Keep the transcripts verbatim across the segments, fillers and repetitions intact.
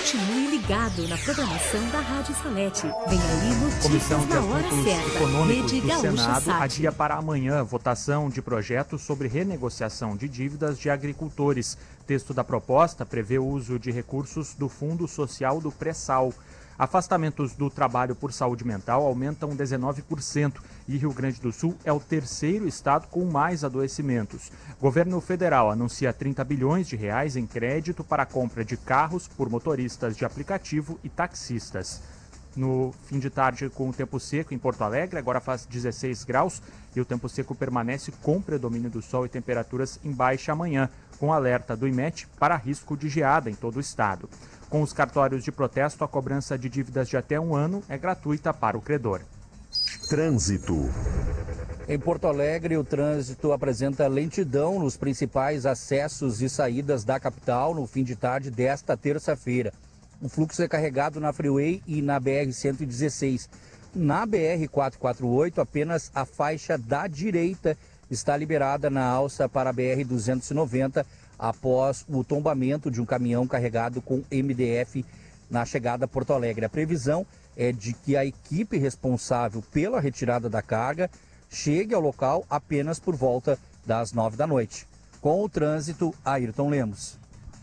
Continue ligado na programação da Rádio Salete. Vem aí notícias Comissão de na hora Assuntos certa. Econômicos Rede do Gaúcha Senado Sat. adia para amanhã votação de projetos sobre renegociação de dívidas de agricultores. Texto da proposta prevê o uso de recursos do Fundo Social do Pré-Sal. Afastamentos do trabalho por saúde mental aumentam dezenove por cento e Rio Grande do Sul é o terceiro estado com mais adoecimentos. Governo federal anuncia trinta bilhões de reais em crédito para a compra de carros por motoristas de aplicativo e taxistas. No fim de tarde, com o tempo seco em Porto Alegre, agora faz dezesseis graus e o tempo seco permanece com predomínio do sol e temperaturas em baixa amanhã, com alerta do I M E T para risco de geada em todo o estado. Com os cartórios de protesto, a cobrança de dívidas de até um ano é gratuita para o credor. Trânsito. Em Porto Alegre, o trânsito apresenta lentidão nos principais acessos e saídas da capital no fim de tarde desta terça-feira. O fluxo é carregado na Freeway e na B R cento e dezesseis. Na B R quatrocentos e quarenta e oito, apenas a faixa da direita está liberada na alça para a B R duzentos e noventa, após o tombamento de um caminhão carregado com M D F na chegada a Porto Alegre. A previsão é de que a equipe responsável pela retirada da carga chegue ao local apenas por volta das nove da noite. Com o trânsito, Ayrton Lemos.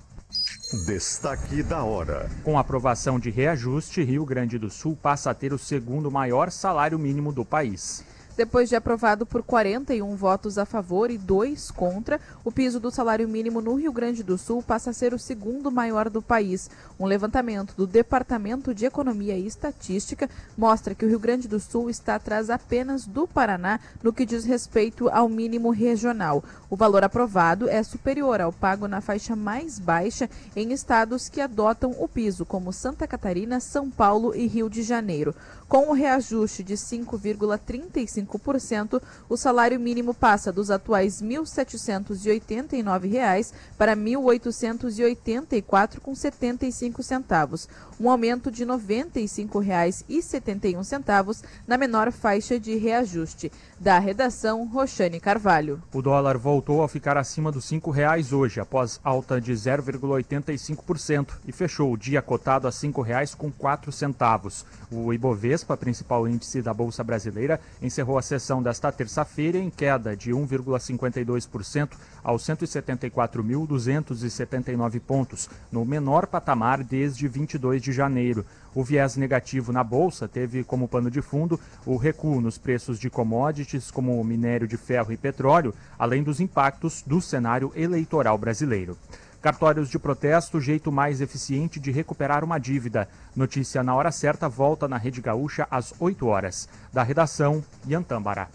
Destaque da hora. Com a aprovação de reajuste, Rio Grande do Sul passa a ter o segundo maior salário mínimo do país. Depois de aprovado por quarenta e um votos a favor e dois contra, o piso do salário mínimo no Rio Grande do Sul passa a ser o segundo maior do país. Um levantamento do Departamento de Economia e Estatística mostra que o Rio Grande do Sul está atrás apenas do Paraná no que diz respeito ao mínimo regional. O valor aprovado é superior ao pago na faixa mais baixa em estados que adotam o piso, como Santa Catarina, São Paulo e Rio de Janeiro. Com o reajuste de cinco vírgula trinta e cinco por cento, o salário mínimo passa dos atuais mil setecentos e oitenta e nove reais para mil oitocentos e oitenta e quatro reais com setenta e cinco centavos, um aumento de noventa e cinco reais e setenta e um centavos na menor faixa de reajuste. Da redação, Roxane Carvalho. O dólar voltou a ficar acima dos cinco reais hoje, após alta de zero vírgula oitenta e cinco por cento e fechou o dia cotado a cinco reais com quatro centavos. O Ibovespa, principal índice da Bolsa Brasileira, encerrou a sessão desta terça-feira em queda de um vírgula cinquenta e dois por cento aos cento e setenta e quatro mil duzentos e setenta e nove pontos, no menor patamar desde vinte e dois de janeiro. O viés negativo na Bolsa teve como pano de fundo o recuo nos preços de commodities como o minério de ferro e petróleo, além dos impactos do cenário eleitoral brasileiro. Cartórios de protesto, jeito mais eficiente de recuperar uma dívida. Notícia na hora certa volta na Rede Gaúcha às oito horas. Da redação, Yantan Bará.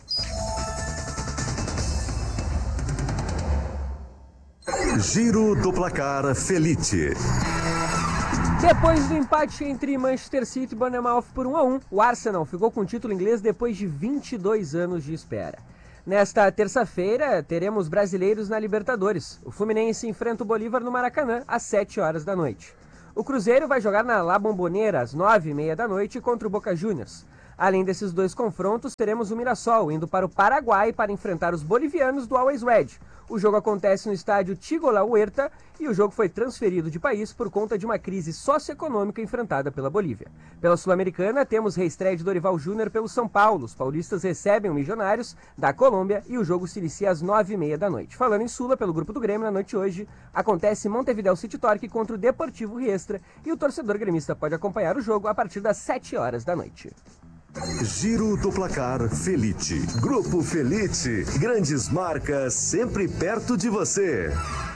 Giro do Placar Felite. Depois do empate entre Manchester City e Bournemouth por um a um, o Arsenal ficou com o título inglês depois de vinte e dois anos de espera. Nesta terça-feira, teremos brasileiros na Libertadores. O Fluminense enfrenta o Bolívar no Maracanã às sete horas da noite. O Cruzeiro vai jogar na La Bombonera às nove e meia da noite contra o Boca Juniors. Além desses dois confrontos, teremos o Mirassol indo para o Paraguai para enfrentar os bolivianos do Always Red. O jogo acontece no estádio Tigo La Huerta e o jogo foi transferido de país por conta de uma crise socioeconômica enfrentada pela Bolívia. Pela Sul-Americana, temos reestreia de Dorival Júnior pelo São Paulo. Os paulistas recebem o Milionários da Colômbia e o jogo se inicia às nove e meia da noite. Falando em Sula, pelo grupo do Grêmio, na noite de hoje, acontece Montevideo City Torque contra o Deportivo Riestra e o torcedor gremista pode acompanhar o jogo a partir das sete horas da noite. Giro do Placar Felite. Grupo Felite. Grandes marcas sempre perto de você.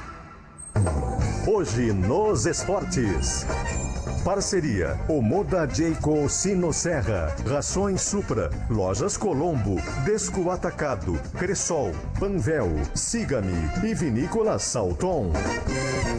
Hoje nos esportes. Parceria Omoda Jayco Sino Serra, Rações Supra, Lojas Colombo, Desco Atacado, Cressol, Panvel, Siga-me e Vinícola Salton.